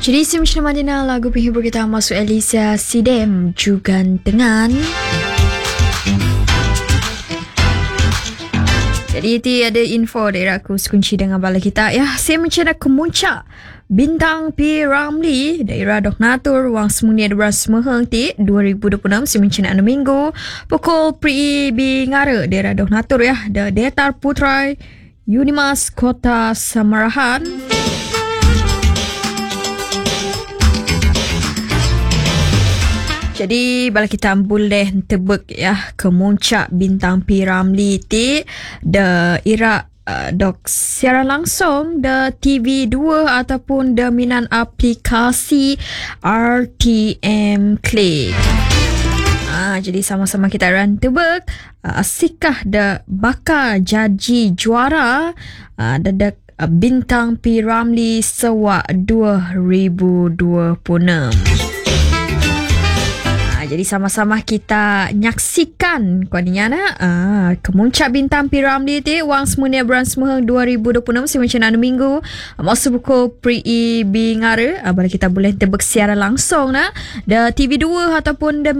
Jadi si macam mana lagu penghibur kita masuk Alicia Sidem juga dengan. Jadi itu ada info daerah aku sekunci dengan bala kita ya. Saya macam nak kemuncak Bintang P. Ramlee daerah Donatur wang semuni ada beras semeheng ti 2026 si macam nak minggu pukul pri bingara daerah Donatur ya. Da Detar Putrai Unimas Kota Samarahan. Jadi bala kita boleh tebak ya kemuncak Bintang P. Ramlee ti da Iraq dok siaran langsung da TV2 ataupun da minan aplikasi RTM Click. Jadi sama-sama kita ran tebak asikah da bakal jadi juara dadak Bintang P. Ramlee sewak 2026. Jadi sama-sama kita nyaksikan kuaninya kemuncak Bintang P. Ramlee ti wang semuanya bulan semeheng 2026 si macam mana minggu masuk pukul pri bingara bala kita boleh tebak siaran langsung da TV2 ataupun da